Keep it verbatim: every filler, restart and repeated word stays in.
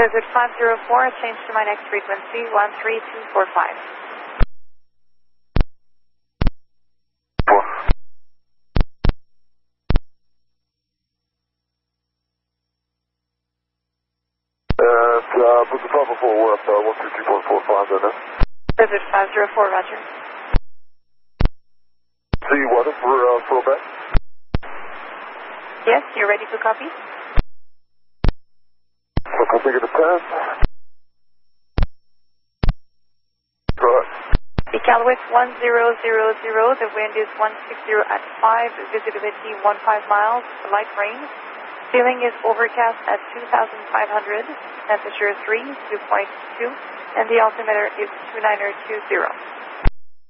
Blizzard five zero four, change to my next frequency, one three two four five. Four. And uh, Blizzard five zero four, we're up uh, one three two point four five then. Blizzard five zero four, roger. See you weather for uh, throwback. Yes, you're ready to copy? So configure the test. Go ahead. Iqaluit one zero zero zero, the wind is one sixty at five, visibility one five miles, light rain. Ceiling is overcast at two thousand five hundred, temperature three, dew point two, and the altimeter is two nine two zero.